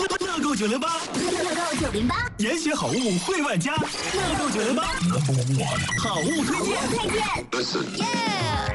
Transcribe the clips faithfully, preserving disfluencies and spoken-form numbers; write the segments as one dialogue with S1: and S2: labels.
S1: 乐购九零八，
S2: 乐购九零八，
S1: 研学好物惠万家，乐购九零八，好物推荐，
S2: 推荐，耶！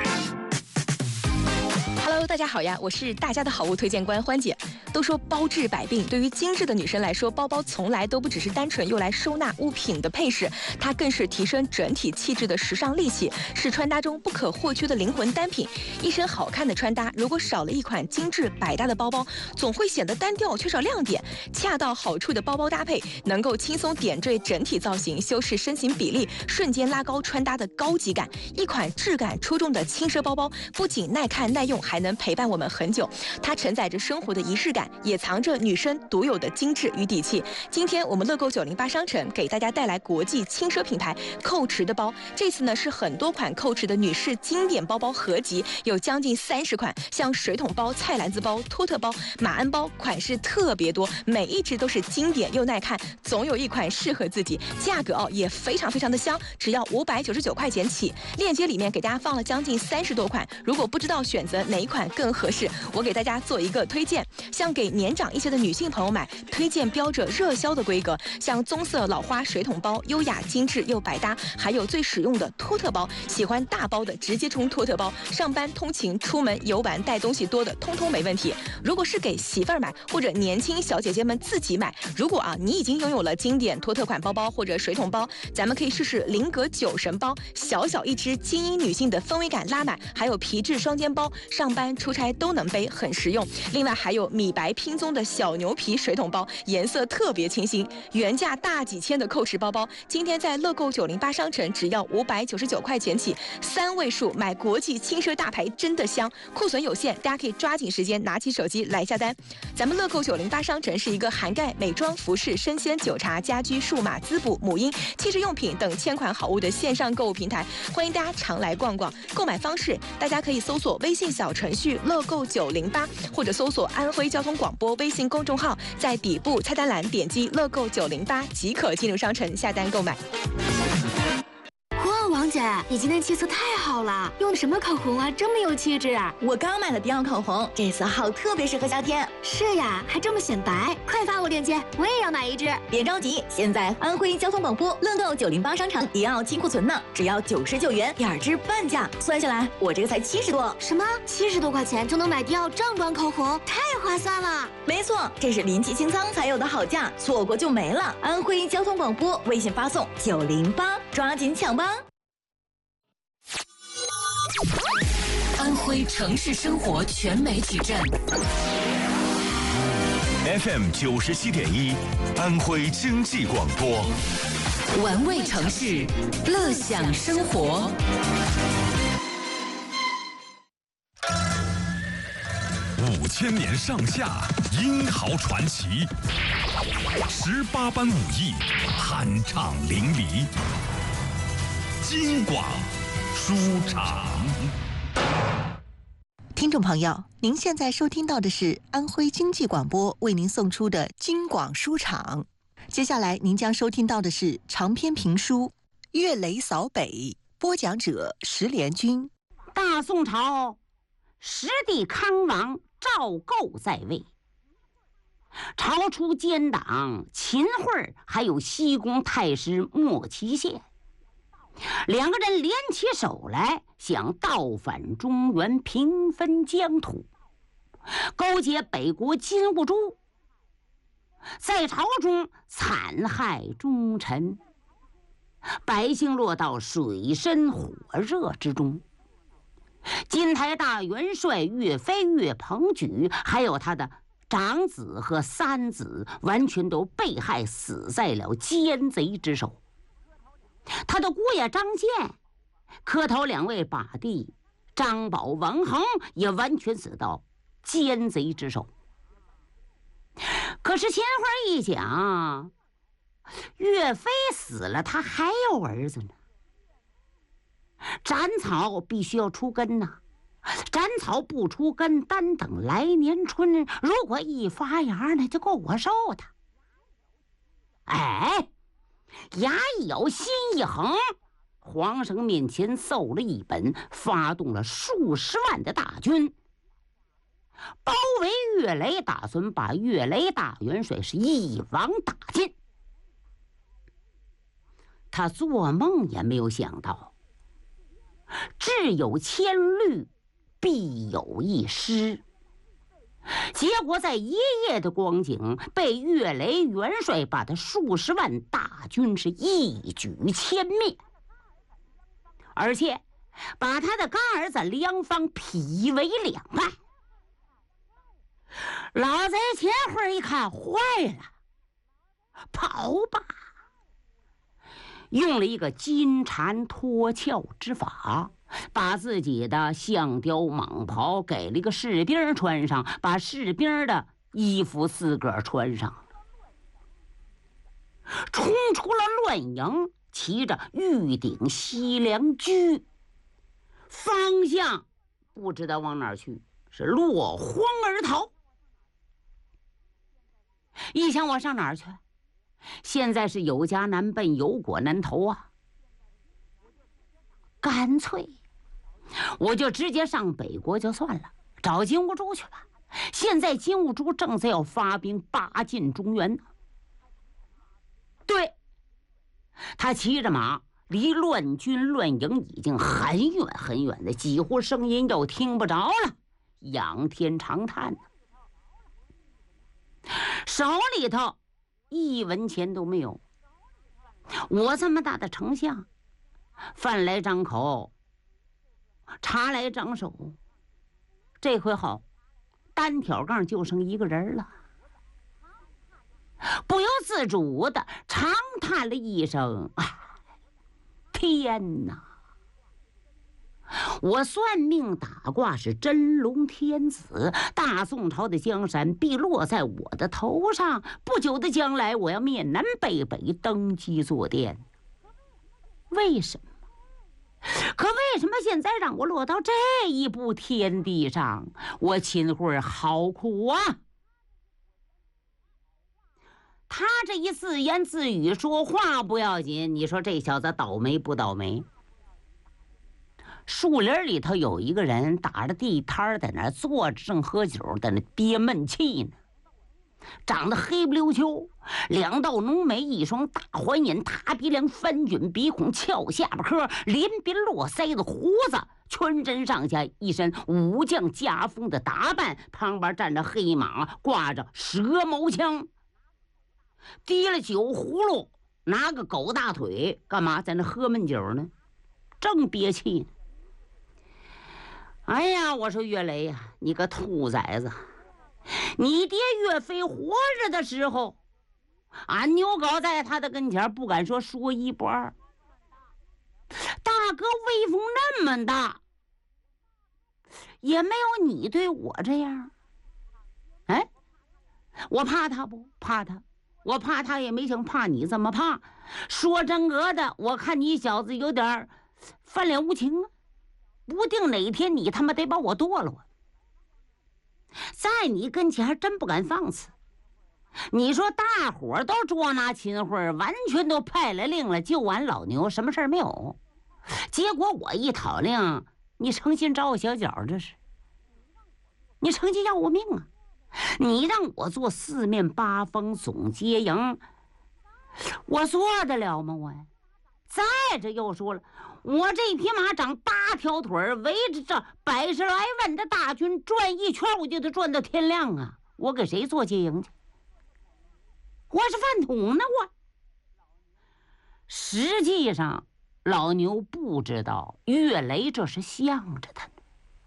S3: Hello， 大家好呀，我是大家的好物推荐官欢姐。都说包治百病，对于精致的女生来说，包包从来都不只是单纯用来收纳物品的配饰，它更是提升整体气质的时尚利器，是穿搭中不可或缺的灵魂单品。一身好看的穿搭，如果少了一款精致百搭的包包，总会显得单调，缺少亮点。恰到好处的包包搭配，能够轻松点缀整体造型，修饰身形比例，瞬间拉高穿搭的高级感。一款质感出众的轻奢包包，不仅耐看耐用，还能陪伴我们很久。它承载着生活的仪式感，也藏着女生独有的精致与底气。今天我们乐购九零八商城给大家带来国际轻奢品牌蔻驰的包，这次呢是很多款蔻驰的女士经典包包合集，有将近三十款，像水桶包、菜篮子包、托特包、马鞍包，款式特别多，每一只都是经典又耐看，总有一款适合自己。价格哦也非常非常的香，只要五百九十九块钱起。链接里面给大家放了将近三十多款，如果不知道选择哪一款更合适，我给大家做一个推荐。像给年长一些的女性朋友买，推荐标着热销的规格，像棕色老花水桶包，优雅精致又百搭，还有最实用的托特包，喜欢大包的直接冲托特包，上班通勤出门游玩带东西多的通通没问题。如果是给媳妇儿买或者年轻小姐姐们自己买，如果啊你已经拥有了经典托特款包包或者水桶包，咱们可以试试菱格酒神包，小小一只，精英女性的氛围感拉满，还有皮质双肩包，上班出差都能背，很实用。另外还有米白拼棕的小牛皮水桶包，颜色特别清新，原价大几千的蔻驰包包，今天在乐购九零八商城只要五百九十九块钱起，三位数买国际轻奢大牌真的香，库存有限，大家可以抓紧时间拿起手机来下单。咱们乐购九零八商城是一个涵盖美妆、服饰、生鲜、酒茶、家居、数码、滋补、母婴、汽车用品等千款好物的线上购物平台，欢迎大家常来逛逛。购买方式，大家可以搜索微信小程序乐购九零八，或者搜索安徽交通广播微信公众号，在底部菜单栏点击乐购九零八即可进入商城下单购买。
S2: 哇，王姐，你今天气色太好了，用的什么口红啊，这么有气质啊！
S4: 我刚买了迪奥口红，这色号特别适合夏天。
S2: 是呀，还这么显白，快发我链接，我也要买一支。
S4: 别着急，现在安徽交通广播乐购九零八商城迪奥清库存呢，只要九十九元，两支半价，算下来我这个才七十多。
S2: 什么？七十多块钱就能买迪奥正装口红，太划算了！
S4: 没错，这是临期清仓才有的好价，错过就没了。安徽交通广播微信发送九零八，抓紧抢吧！
S5: 安徽城市生活全媒体站
S6: F M 九十七点一，安徽经济广播，
S5: 玩味城市，乐享生活。
S6: 五千年上下，英豪传奇，十八般武艺，酣畅淋漓。京广书场。
S7: 听众朋友，您现在收听到的是安徽经济广播为您送出的京广书场。接下来您将收听到的是长篇评书《岳雷扫北》，播讲者石连军。
S8: 大宋朝，实帝康王赵构在位，朝出奸党秦桧还有西宫太师莫祁县，两个人联起手来，想倒反中原，平分疆土，勾结北国金兀术，在朝中残害忠臣，百姓落到水深火热之中。金台大元帅岳飞、岳鹏举，还有他的长子和三子，完全都被害死在了奸贼之手。他的姑爷张建、磕头两位把弟张宝、王恒也完全死到奸贼之手。可是秦桧一想，岳飞死了，他还有儿子呢。斩草必须要出根呐、啊，斩草不出根，单等来年春，如果一发芽，那就够我受的。哎，牙一咬，心一横，皇上面前奏了一本，发动了数十万的大军。 包围岳雷，打算把岳雷大元帅是一网打尽。他做梦也没有想到，只有千虑，必有一失。结果在一夜的光景，被岳雷元帅把他数十万大军是一举歼灭，而且把他的干儿子梁方劈为两半。老贼前会一看，坏了，跑吧！用了一个金蝉脱壳之法，把自己的象雕蟒袍给了一个士兵穿上，把士兵的衣服自个儿穿上，冲出了乱营，骑着玉鼎西凉驹，方向不知道往哪儿去，是落荒而逃。一想我上哪儿去？现在是有家难奔，有国难投啊！干脆我就直接上北国就算了，找金兀术去吧。现在金兀术正在要发兵八进中原呢。对，他骑着马，离乱军乱营已经很远很远的，几乎声音要听不着了，仰天长叹，手里头一文钱都没有。我这么大的丞相，饭来张口，茶来张手，这回好，单挑杠就剩一个人了。不由自主的长叹了一声：“哎，天哪！我算命打卦是真龙天子，大宋朝的江山必落在我的头上。不久的将来，我要面南背北登基坐殿。为什么？可为什么现在让我落到这一步天地上？我秦桧好苦啊！”他这一自言自语说话不要紧，你说这小子倒霉不倒霉？树林里头有一个人打着地摊在那坐着，正喝酒，在那憋闷气呢。长得黑不溜秋，两道浓眉，一双大环眼，塌鼻梁，翻卷鼻孔，翘下巴颏，连边络腮的胡子，全身上下一身武将家风的打扮，旁边站着黑马，挂着蛇矛枪，提了酒葫芦，拿个狗大腿，干嘛在那喝闷酒呢？正憋气呢。哎呀，我说岳雷呀，你个兔崽子！你爹岳飞活着的时候，俺牛皋在他的跟前不敢说说一不二。大哥威风那么大，也没有你对我这样。哎，我怕他不怕他？我怕他也没像怕你这么怕。说真格的，我看你小子有点翻脸无情啊，不定哪天你他妈得把我剁了我。在你跟前还真不敢放肆。你说大伙都捉拿秦桧，完全都派了令了，就俺老牛什么事儿没有。结果我一讨令，你诚心找我小脚，这是你诚心要我命啊！你让我做四面八方总接营，我做得了吗？我再者又说了，我这匹马长八条腿，围着这百十来万的大军转一圈，我就得转到天亮啊！我给谁做接营去？我是饭桶呢！我实际上，老牛不知道岳雷这是向着他呢。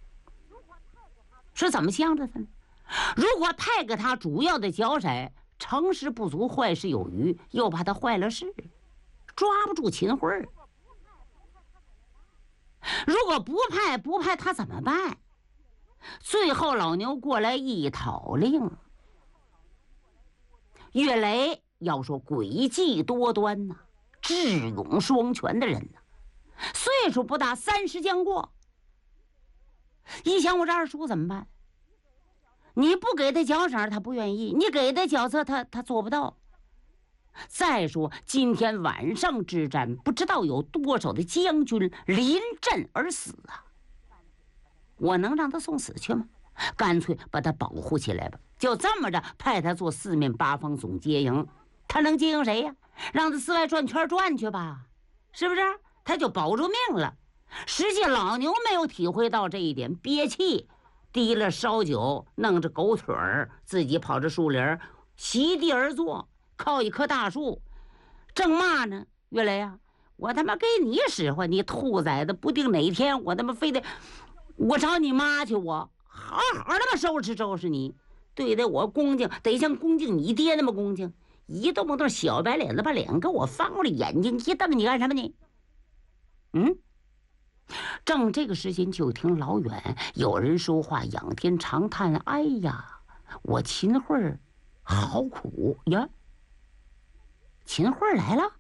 S8: 是怎么向着他呢？如果派给他主要的角色，成事不足，坏事有余，又怕他坏了事，抓不住秦桧。如果不派不派他怎么办？最后老牛过来一讨令，岳雷要说诡计多端呐、啊，智勇双全的人呐、啊，岁数不大，三十将过。一想我这二叔怎么办？你不给他奖赏他不愿意，你给他角色他他做不到。再说今天晚上之战，不知道有多少的将军临阵而死啊！我能让他送死去吗？ 干脆把他保护起来吧。就这么着，派他做四面八方总接营。他能接应谁呀？让他四外转圈转去吧，是不是？他就保住命了。实际老牛没有体会到这一点，憋气，提了烧酒，弄着狗腿儿，自己跑着树林，席地而坐，靠一棵大树，正骂呢。岳雷呀，我他妈给你使唤，你兔崽子，不定哪天我他妈非得我找你妈去，我好好他妈收拾收拾你，对待我恭敬，得像恭敬你爹那么恭敬。一动不动小白脸子把脸给我翻过来，眼睛一瞪，你干什么你？嗯，正这个时间，就听老远有人说话，仰天长叹：“哎呀，我秦慧儿好苦呀！”秦慧儿来了？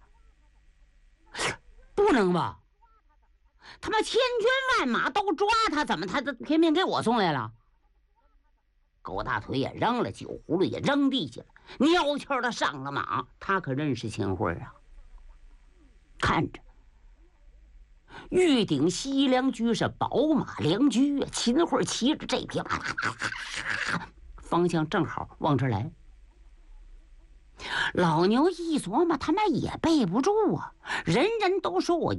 S8: 不能吧？他妈千军万马都抓他，怎么他偏偏给我送来了？狗大腿也扔了，酒葫芦也扔地下了，蔫悄的上了马。他可认识秦慧啊，看着玉顶西凉驹是宝马良驹啊，秦慧骑着这匹马，方向正好往这来。老牛一琢磨，他妈也背不住啊，人人都说我